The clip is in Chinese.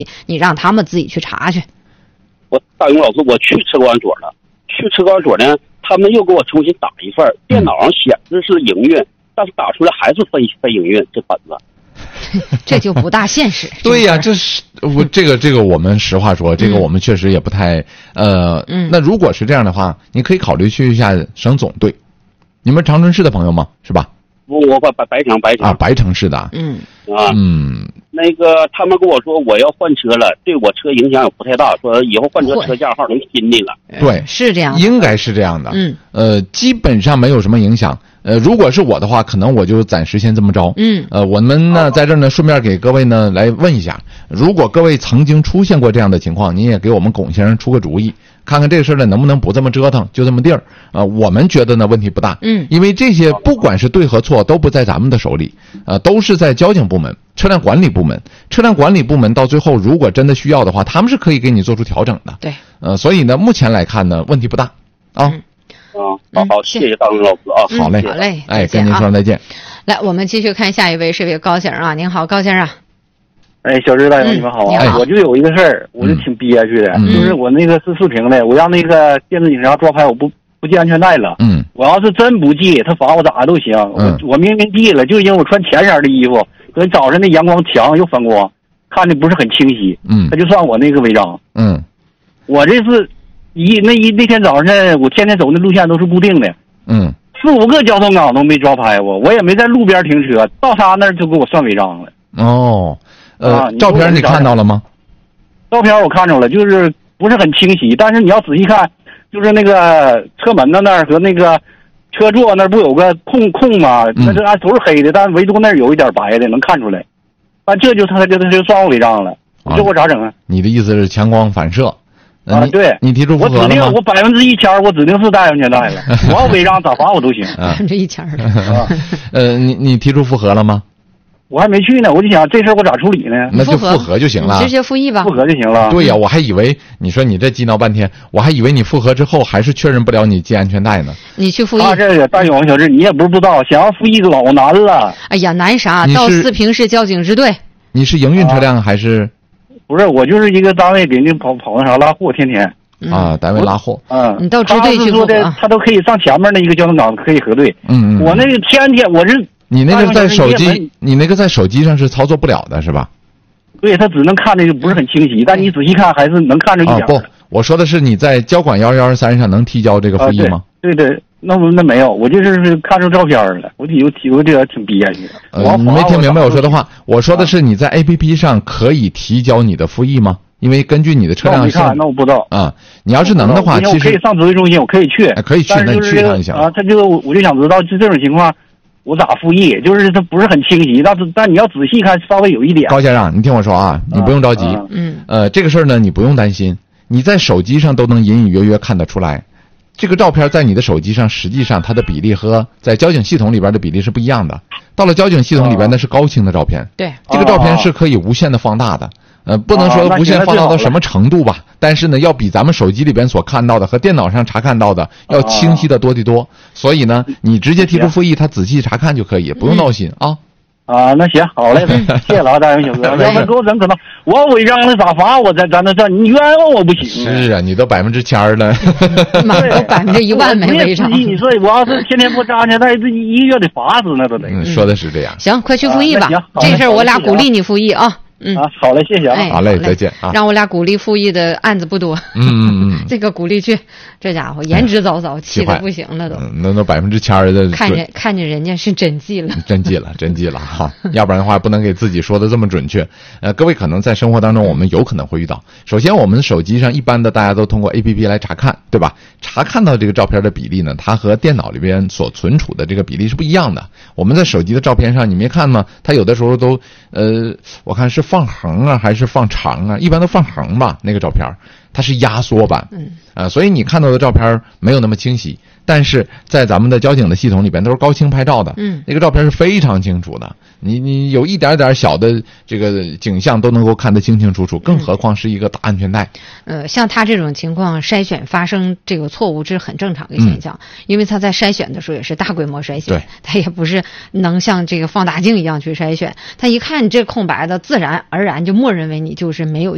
你让他们自己去查去。 大勇老师，我去车管所了，去车管所呢，他们又给我重新打一份，电脑上显示是营运，但是打出来还是非营运这本子。 这就不大现实。 对呀，这是这个我们实话说，这个我们确实也不太那如果是这样的话，你可以考虑去一下省总队。你们长春市的朋友吗？是吧？ 我白城啊，白城市的。 那个他们跟我说我要换车了，对我车影响也不太大，说以后换车车架号能新的了。 对， 是这样， 应该是这样的。基本上没有什么影响。如果是我的话，可能我就暂时先这么着。我们呢在这儿呢，顺便给各位呢来问一下，如果各位曾经出现过这样的情况，您也给我们龚先生出个主意，看看这个事儿呢能不能不这么折腾，就这么地儿。我们觉得呢问题不大。因为这些不管是对和错都不在咱们的手里，都是在交警部门、车辆管理部门。车辆管理部门到最后如果真的需要的话，他们是可以给你做出调整的。 对。 所以呢，目前来看呢问题不大啊。 好，谢谢大勇老师啊。 好嘞， 好嘞， 哎，跟您说再见。 来，我们继续看下一位，是位高先生啊。您好，高先生。 哎，小志大勇，你们好啊！我就有一个事儿，我就挺憋屈的，就是我那个是视频的，我让那个电子警察抓拍，我不系安全带了。我要是真不系，他罚我咋都行。我明明系了，就因为我穿浅色的衣服，可能早上那阳光强又反光，看着不是很清晰。他就算我那个违章。我这是那天早上我天天走那路线都是固定的。4、5个交通岗都没抓拍我也没在路边停车，到他那儿就给我算违章了。 照片你看到了吗？ 照片我看着了，就是不是很清晰，但是你要仔细看，就是那个车门那儿和那个车座那儿不有个空吗？那这都是黑的，但唯独那儿有一点白的，能看出来。这就他就算我违章了，这我咋整啊？ 你的意思是强光反射？ 对， 你提出复核了吗？ 我1000%我指定是戴安全带了，我要违章咋罚我都行。 1000%。 你提出复核了吗？ 我还没去呢，我就想这事儿我咋处理呢？ 那就复核就行了， 直接复议吧。 复核就行了。 对呀，我还以为你说你这激闹半天，我还以为你复核之后还是确认不了你系安全带呢。 你去复议。 这个大勇小志，你也不知道，想要复议老难了。 哎呀，难啥？到四平市交警支队。 你是营运车辆还是？ 不是，我就是一个单位给人跑那啥拉货，天天。 单位拉货。 你到支队去复核。 他都可以上前面的一个交通岗可以核对。我那个天天我是。 你那个在手机上是操作不了的是吧？ 对，他只能看着就不是很清晰，但你仔细看还是能看着一点。 不，我说的是你在交管1113上能提交这个复议吗？ 对，那没有，我就是看出照片了，我这个挺憋屈的。 你没听明白我说的话？我说的是你在 APP 上可以提交你的复议吗？因为根据你的车辆性， 那我不知道你要是能的话，其实我可以上指挥中心，我可以去， 那你去一趟就行了。 我就想知道，就这种情况。我咋复议？就是它不是很清晰，但你要仔细看，稍微有一点。 高先生，你听我说啊，你不用着急。这个事儿呢，你不用担心，你在手机上都能隐隐约约看得出来。这个照片在你的手机上，实际上它的比例和在交警系统里边的比例是不一样的。到了交警系统里边，那是高清的照片。 对， 这个照片是可以无限的放大的。不能说无限放大到什么程度吧，但是呢，要比咱们手机里边所看到的和电脑上查看到的要清晰的多得多。所以呢，你直接提出复议，他仔细查看就可以，不用闹心啊。 那行，好嘞，谢谢了，大勇小哥。要不给我整可能我违章了咋罚我？咱那这你冤枉我不行。 是啊，你都1000%了， 妈都10000%没违章。 你说我要是天天不扎安全带，这一个月得罚死那都得。 说的是这样。 行，快去复议吧。这事儿我俩鼓励你复议啊。 好嘞，谢谢啊。 好嘞，再见啊。 让我俩鼓励复议的案子不多。这个鼓励去，这家伙言之凿凿，气得不行了都。 那都1000%的。 看见人家是真记了， 真记了哈。要不然的话，不能给自己说的这么准确。各位可能在生活当中，我们有可能会遇到。首先，我们手机上一般的大家都通过 APP 来查看，对吧？查看到这个照片的比例呢，它和电脑里边所存储的这个比例是不一样的。我们在手机的照片上，你没看吗？它有的时候都我看是放横啊还是放长啊，一般都放横吧，那个照片它是压缩版。所以你看到的照片没有那么清晰，但是在咱们的交警的系统里边都是高清拍照的。那个照片是非常清楚的，你有一点点小的这个景象都能够看得清清楚楚，更何况是一个大安全带。 像他这种情况，筛选发生这个错误这是很正常的现象，因为他在筛选的时候也是大规模筛选，他也不是能像这个放大镜一样去筛选，他一看你这空白的，自然而然就默认为你就是没有